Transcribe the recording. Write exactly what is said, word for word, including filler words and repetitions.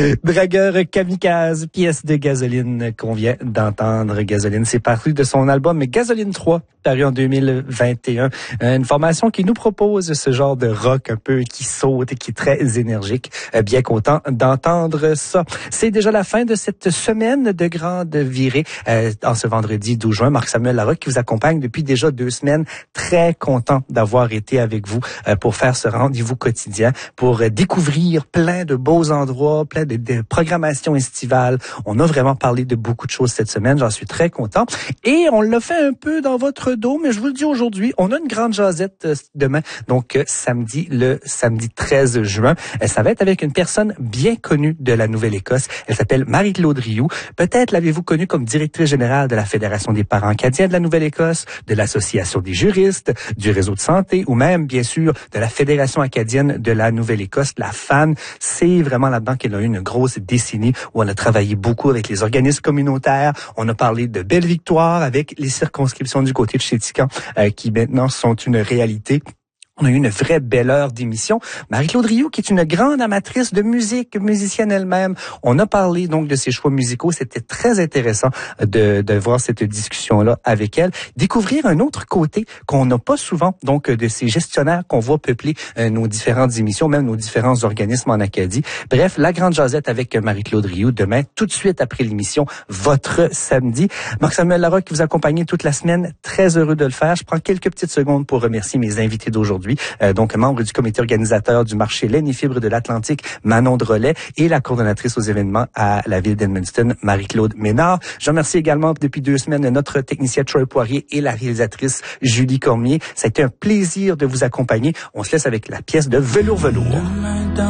Dragueur Kamikaze, pièce de Gasoline qu'on vient d'entendre. Gasoline, c'est paru de son album Gasoline trois, paru en deux mille vingt et un. Une formation qui nous propose ce genre de rock un peu qui saute et qui est très énergique. Bien content d'entendre ça. C'est déjà la fin de cette semaine de grande virée. Euh, en ce vendredi douze juin, Marc-Samuel Larocque qui vous accompagne depuis déjà deux semaines. Très content d'avoir été avec vous euh, pour faire ce rendez-vous quotidien, pour euh, découvrir plein de beaux endroits, plein de, de programmations estivales. On a vraiment parlé de beaucoup de choses cette semaine. J'en suis très content. Et on l'a fait un peu dans votre dos, mais je vous le dis aujourd'hui, on a une grande jasette euh, demain. Donc, euh, samedi, le samedi treize juin. Euh, ça va être avec une personne bien connue de la Nouvelle-Écosse. Elle s'appelle Marie-Claude Rioux. Peut-être l'avez-vous connue comme directrice générale de la Fédération des parents acadiens de la Nouvelle-Écosse, de l'Association des juristes, du réseau de santé ou même, bien sûr, de la Fédération acadienne de la Nouvelle-Écosse, la F A N. C'est vraiment là-dedans qu'elle a eu une grosse décennie où on a travaillé beaucoup avec les organismes communautaires. On a parlé de belles victoires avec les circonscriptions du côté de Chéticamp euh, qui maintenant sont une réalité. On a eu une vraie belle heure d'émission. Marie-Claude Rioux, qui est une grande amatrice de musique, musicienne elle-même. On a parlé donc de ses choix musicaux. C'était très intéressant de, de voir cette discussion-là avec elle. Découvrir un autre côté qu'on n'a pas souvent, donc de ces gestionnaires qu'on voit peupler euh, nos différentes émissions, même nos différents organismes en Acadie. Bref, la grande jasette avec Marie-Claude Rioux demain, tout de suite après l'émission, votre samedi. Marc-Samuel Larocque qui vous accompagne toute la semaine. Très heureux de le faire. Je prends quelques petites secondes pour remercier mes invités d'aujourd'hui. Euh, donc, membre du comité organisateur du marché laine et fibres de l'Atlantique, Manon Drolet, et la coordonnatrice aux événements à la ville d'Edmundston, Marie-Claude Ménard. Je remercie également depuis deux semaines notre technicien Troy Poirier et la réalisatrice Julie Cormier. Ça a été un plaisir de vous accompagner. On se laisse avec la pièce de Velours Velours.